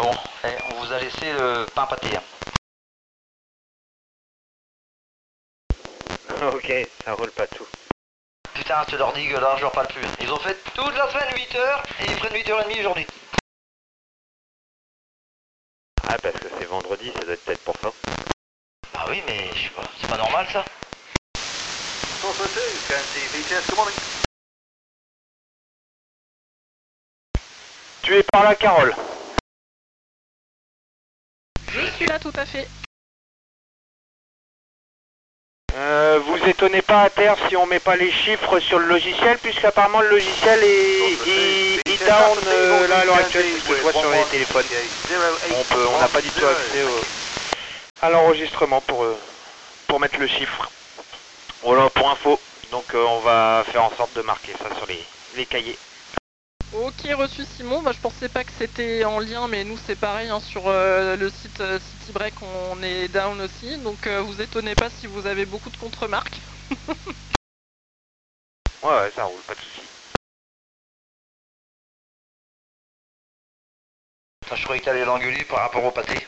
Bon, on vous a laissé le pain pâté. Hein. Ok, ça roule pas tout. Putain, ce dordigue là, je leur parle plus. Ils ont fait toute la semaine 8 heures et ils prennent 8h30 aujourd'hui. Ah, parce que c'est vendredi, ça doit être peut-être pour ça. Ah oui, mais je sais pas, c'est pas normal ça. Tu es par là, Carole? Je suis là tout à fait. Vous étonnez pas à terre si on met pas les chiffres sur le logiciel, puisqu'apparemment le logiciel est down là à l'heure actuelle, ce que je vois sur les téléphones. On n'a pas du tout accès à l'enregistrement pour mettre le chiffre. Voilà pour info. Donc on va faire en sorte de marquer ça sur les cahiers. Ok, reçu Simon. Bah, je pensais pas que c'était en lien, mais nous c'est pareil hein, sur le site City Break, on est down aussi. Donc vous étonnez pas si vous avez beaucoup de contre-marques. Ouais, ça roule, pas de soucis. Je croyais que t'allais l'engueuler par rapport au pâté.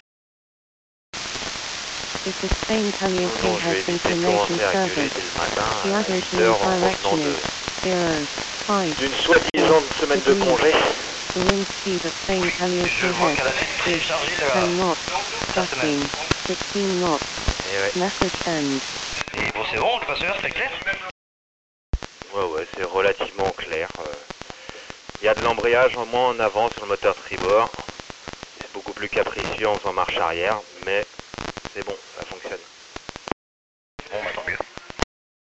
If the Spain Calliope Non, je vais has éviter de information commencer à gueuler service, dès le matin the à other 8 heures en direction revenant is 05. d'une soi-disant semaine de congé. The wind speed of Spain Calliope Je vois qu'elle head avait is téléchargé 10 knots, la semaine. gusting 16 knots. Et ouais, Message send. Et bon, c'est bon, le passeur, c'est clair? ouais, c'est relativement clair. Il y a de l'embrayage en moins en avant sur le moteur tribord. C'est beaucoup plus capricieux en faisant marche arrière, mais